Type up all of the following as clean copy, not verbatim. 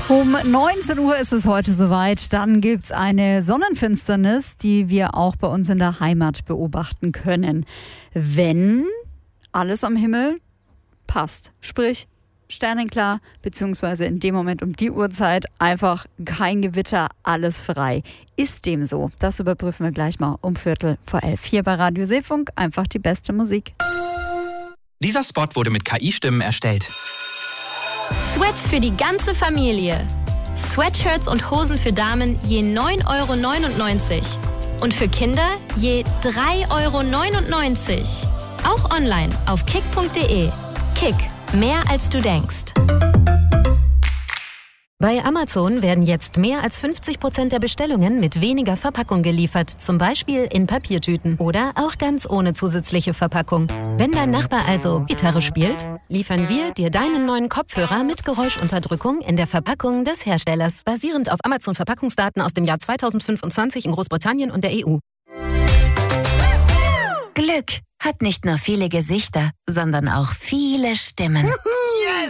Um 19 Uhr ist es heute soweit. Dann gibt es eine Sonnenfinsternis, die wir auch bei uns in der Heimat beobachten können. Wenn alles am Himmel passt. Sprich, sternenklar, beziehungsweise in dem Moment um die Uhrzeit einfach kein Gewitter, alles frei. Ist dem so? Das überprüfen wir gleich mal um 11:15. Hier bei Radio Seefunk einfach die beste Musik. Dieser Spot wurde mit KI-Stimmen erstellt. Sweats für die ganze Familie. Sweatshirts und Hosen für Damen je 9,99 € und für Kinder je 3,99 €. Auch online auf kick.de. Kick, mehr als du denkst. Bei Amazon werden jetzt mehr als 50% der Bestellungen mit weniger Verpackung geliefert, zum Beispiel in Papiertüten oder auch ganz ohne zusätzliche Verpackung. Wenn dein Nachbar also Gitarre spielt, liefern wir dir deinen neuen Kopfhörer mit Geräuschunterdrückung in der Verpackung des Herstellers, basierend auf Amazon-Verpackungsdaten aus dem Jahr 2025 in Großbritannien und der EU. Glück hat nicht nur viele Gesichter, sondern auch viele Stimmen. Yes!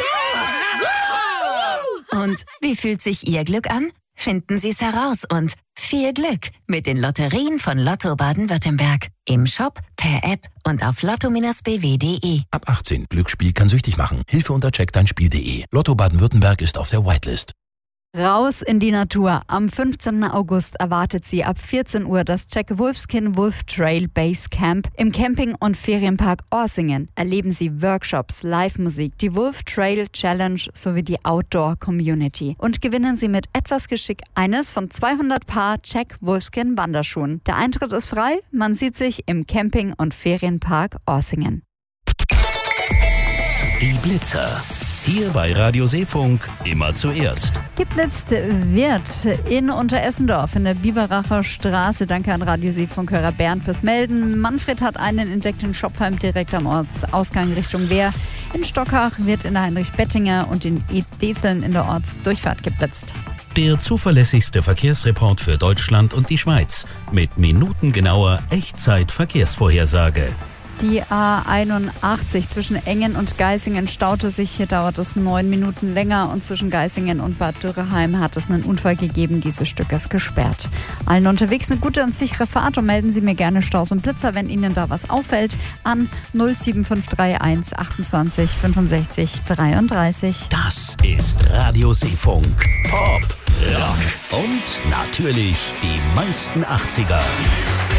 Und wie fühlt sich Ihr Glück an? Finden Sie es heraus und viel Glück mit den Lotterien von Lotto Baden-Württemberg. Im Shop, per App und auf lotto-bw.de. Ab 18. Glücksspiel kann süchtig machen. Hilfe unter checkdeinspiel.de. Lotto Baden-Württemberg ist auf der Whitelist. Raus in die Natur. Am 15. August erwartet Sie ab 14 Uhr das Jack Wolfskin Wolf Trail Base Camp im Camping- und Ferienpark Orsingen. Erleben Sie Workshops, Live-Musik, die Wolf Trail Challenge sowie die Outdoor Community. Und gewinnen Sie mit etwas Geschick eines von 200 Paar Jack Wolfskin Wanderschuhen. Der Eintritt ist frei. Man sieht sich im Camping- und Ferienpark Orsingen. Die Blitzer. Hier bei Radio Seefunk immer zuerst. Geblitzt wird in Unteressendorf in der Biberacher Straße. Danke an Radio Seefunk-Hörer Bernd fürs Melden. Manfred hat einen entdeckt in Schopfheim direkt am Ortsausgang Richtung Wehr. In Stockach wird in der Heinrich-Bettinger und in Deseln in der Ortsdurchfahrt geblitzt. Der zuverlässigste Verkehrsreport für Deutschland und die Schweiz mit minutengenauer Echtzeit-Verkehrsvorhersage. Die A81 zwischen Engen und Geisingen staute sich. Hier dauert es 9 Minuten länger und zwischen Geisingen und Bad Dürreheim hat es einen Unfall gegeben. Dieses Stück ist gesperrt. Allen unterwegs eine gute und sichere Fahrt und melden Sie mir gerne Staus und Blitzer, wenn Ihnen da was auffällt, an 07531 28 65 33. Das ist Radio Seefunk. Pop, Rock und natürlich die meisten 80er.